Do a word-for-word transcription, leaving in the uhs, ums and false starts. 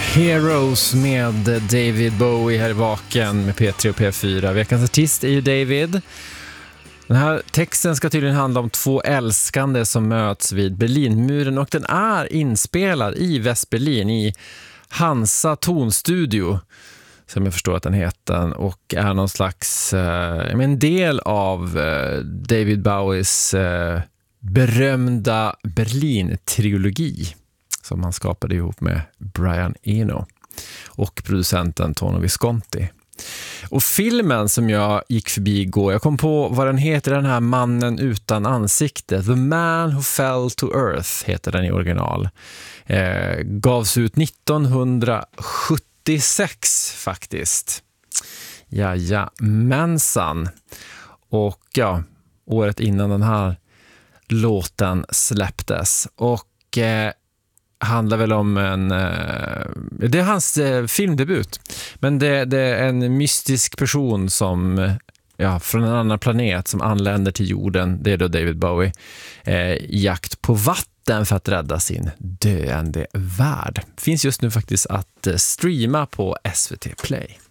Heroes med David Bowie här i Vaken med P tre och P fyra. Veckans artist är ju David. Den här texten ska tydligen handla om två älskande som möts vid Berlinmuren, och den är inspelad i Västberlin i Hansa tonstudio, som jag förstår att den heter, och är någon slags eh, en del av eh, David Bowies eh, berömda Berlin-trilogi som han skapade ihop med Brian Eno och producenten Tony Visconti. Och filmen som jag gick förbi igår, jag kom på vad den heter, den här Mannen utan ansikte, The Man Who Fell to Earth heter den i original. Eh, gavs ut nittonhundrasjuttiosex faktiskt. Jajamensan. Och ja, året innan den här låten släpptes. Och eh, handlar väl om en eh, det är hans eh, filmdebut, men det, det är en mystisk person som ja, från en annan planet som anländer till jorden. Det är då David Bowie eh, i jakt på vatten för att rädda sin döende värld. Finns just nu faktiskt att eh, streama på S V T Play.